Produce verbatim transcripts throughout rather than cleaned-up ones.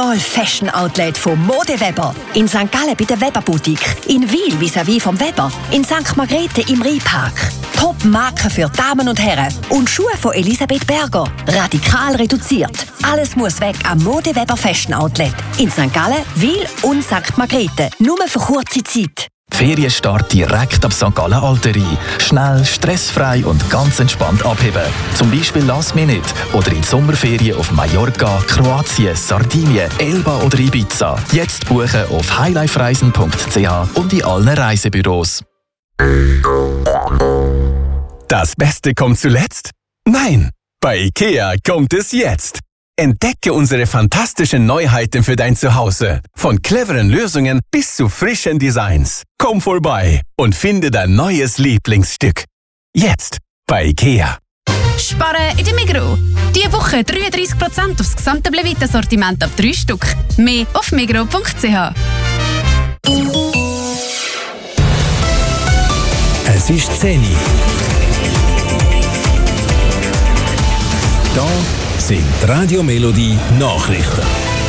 Mall Fashion Outlet von Modeweber. In Sankt Gallen bei der Weber Boutique. In Wil vis-à-vis vom Weber. In Sankt Margrethe im Rheinpark. Top-Marken für Damen und Herren. Und Schuhe von Elisabeth Berger. Radikal reduziert. Alles muss weg am Modeweber Fashion Outlet. In Sankt Gallen, Wil und Sankt Margrethe. Nur für kurze Zeit. Ferienstart direkt ab Sankt Gallen Alterie. Schnell, stressfrei und ganz entspannt abheben. Zum Beispiel Last Minute oder in Sommerferien auf Mallorca, Kroatien, Sardinien, Elba oder Ibiza. Jetzt buchen auf highlifereisen punkt c h und in allen Reisebüros. Das Beste kommt zuletzt? Nein! Bei IKEA kommt es jetzt! Entdecke unsere fantastischen Neuheiten für dein Zuhause. Von cleveren Lösungen bis zu frischen Designs. Komm vorbei und finde dein neues Lieblingsstück. Jetzt bei IKEA. Sparen in der Migros. Diese Woche dreiunddreißig Prozent aufs gesamte Blevita-Sortiment ab drei Stück. Mehr auf migros punkt c h. Es ist zehn Uhr. Da sind Radio Melodie Nachrichten.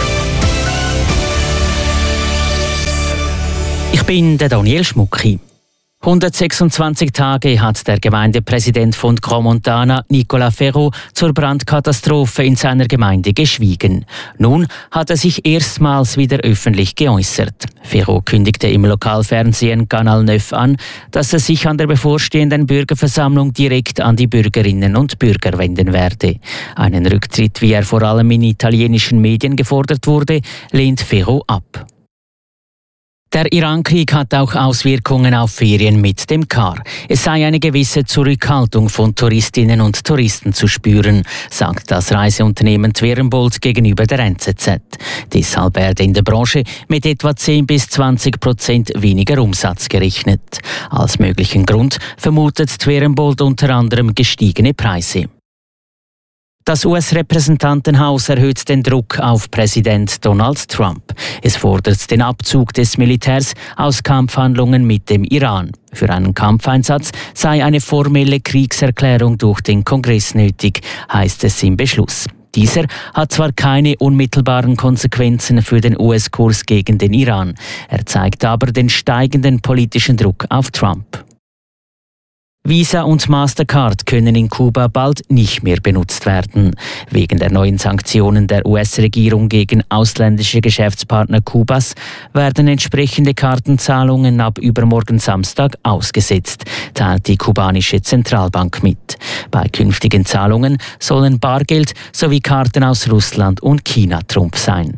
Ich bin der Daniel Schmucki. hundertsechsundzwanzig Tage hat der Gemeindepräsident von Crans-Montana, Nicolas Ferraud, zur Brandkatastrophe in seiner Gemeinde geschwiegen. Nun hat er sich erstmals wieder öffentlich geäußert. Ferraud kündigte im Lokalfernsehen Canal neun an, dass er sich an der bevorstehenden Bürgerversammlung direkt an die Bürgerinnen und Bürger wenden werde. Einen Rücktritt, wie er vor allem in italienischen Medien gefordert wurde, lehnt Ferraud ab. Der Irankrieg hat auch Auswirkungen auf Ferien mit dem Car. Es sei eine gewisse Zurückhaltung von Touristinnen und Touristen zu spüren, sagt das Reiseunternehmen Twerenbold gegenüber der N Z Z. Deshalb werde in der Branche mit etwa zehn bis zwanzig Prozent weniger Umsatz gerechnet. Als möglichen Grund vermutet Twerenbold unter anderem gestiegene Preise. Das U S-Repräsentantenhaus erhöht den Druck auf Präsident Donald Trump. Es fordert den Abzug des Militärs aus Kampfhandlungen mit dem Iran. Für einen Kampfeinsatz sei eine formelle Kriegserklärung durch den Kongress nötig, heißt es im Beschluss. Dieser hat zwar keine unmittelbaren Konsequenzen für den U S-Kurs gegen den Iran. Er zeigt aber den steigenden politischen Druck auf Trump. Visa und Mastercard können in Kuba bald nicht mehr benutzt werden. Wegen der neuen Sanktionen der U S-Regierung gegen ausländische Geschäftspartner Kubas werden entsprechende Kartenzahlungen ab übermorgen Samstag ausgesetzt, teilt die kubanische Zentralbank mit. Bei künftigen Zahlungen sollen Bargeld sowie Karten aus Russland und China Trumpf sein.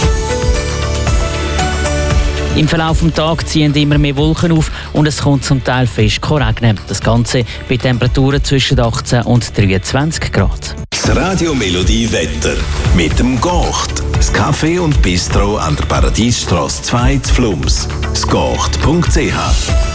Im Verlauf des Tages ziehen immer mehr Wolken auf und es kommt zum Teil fest regnen. Das Ganze bei Temperaturen zwischen achtzehn und dreiundzwanzig Grad. Das Radio Melodie Wetter mit dem Gocht. Das Café und Bistro an der Paradiesstrasse zwei zu Flums. das gocht punkt c h.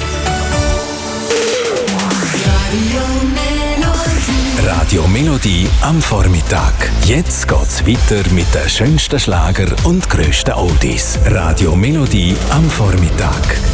Radio Melodie am Vormittag. Jetzt geht's weiter mit den schönsten Schlager und grössten Oldies. Radio Melodie am Vormittag.